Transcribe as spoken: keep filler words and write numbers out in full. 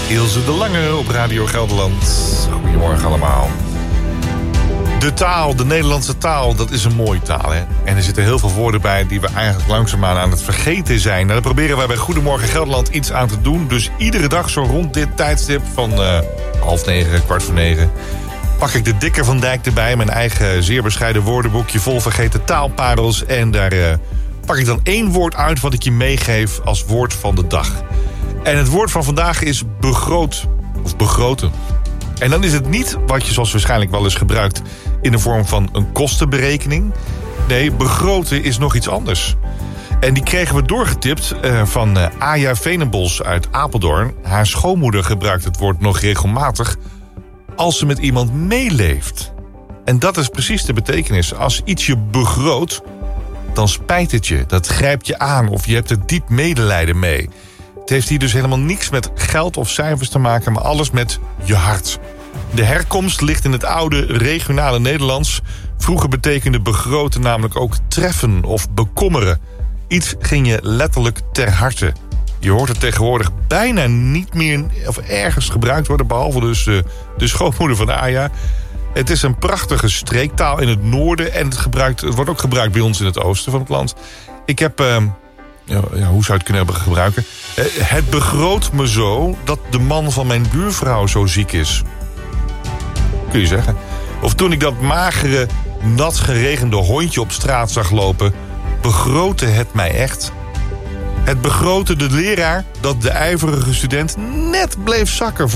Ilse de Lange op Radio Gelderland. Goedemorgen allemaal. De taal, de Nederlandse taal, dat is een mooie taal. Hè? En er zitten heel veel woorden bij die we eigenlijk langzaamaan aan het vergeten zijn. Nou, daar proberen wij bij Goedemorgen Gelderland iets aan te doen. Dus iedere dag zo rond dit tijdstip van uh, half negen, kwart voor negen... pak ik de Dikker van Dijk erbij. Mijn eigen zeer bescheiden woordenboekje vol vergeten taalparels. En daar uh, pak ik dan één woord uit wat ik je meegeef als woord van de dag. En het woord van vandaag is begroot. Of begroten. En dan is het niet wat je zoals waarschijnlijk wel eens gebruikt in de vorm van een kostenberekening. Nee, begroten is nog iets anders. En die kregen we doorgetipt uh, van uh, Aja Venenbos uit Apeldoorn. Haar schoonmoeder gebruikt het woord nog regelmatig als ze met iemand meeleeft. En dat is precies de betekenis. Als iets je begroot, dan spijt het je. Dat grijpt je aan of je hebt er diep medelijden mee. Het heeft hier dus helemaal niks met geld of cijfers te maken, maar alles met je hart. De herkomst ligt in het oude regionale Nederlands. Vroeger betekende begroten namelijk ook treffen of bekommeren. Iets ging je letterlijk ter harte. Je hoort het tegenwoordig bijna niet meer of ergens gebruikt worden, behalve dus de, de schoonmoeder van Aja. Het is een prachtige streektaal in het noorden en het, gebruikt, het wordt ook gebruikt bij ons in het oosten van het land. Ik heb... Uh, Ja, ja, hoe zou je het kunnen hebben gebruiken? Uh, het begroot me zo dat de man van mijn buurvrouw zo ziek is. Kun je zeggen. Of toen ik dat magere, nat geregende hondje op straat zag lopen, begrootte het mij echt. Het begrootte de leraar dat de ijverige student net bleef zakken